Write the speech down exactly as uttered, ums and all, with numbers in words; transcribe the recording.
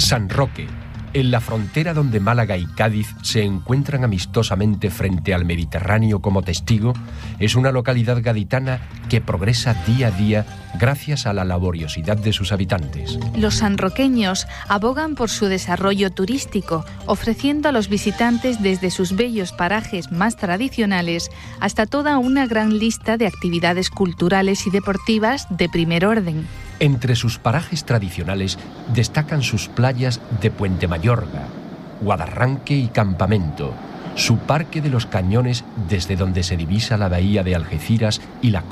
San Roque, en la frontera donde Málaga y Cádiz se encuentran amistosamente frente al Mediterráneo como testigo, es una localidad gaditana que progresa día a día gracias a la laboriosidad de sus habitantes. Los sanroqueños abogan por su desarrollo turístico, ofreciendo a los visitantes desde sus bellos parajes más tradicionales hasta toda una gran lista de actividades culturales y deportivas de primer orden. Entre sus parajes tradicionales destacan sus playas de Puente Mayorga, Guadarranque y Campamento, su Parque de los Cañones desde donde se divisa la bahía de Algeciras y la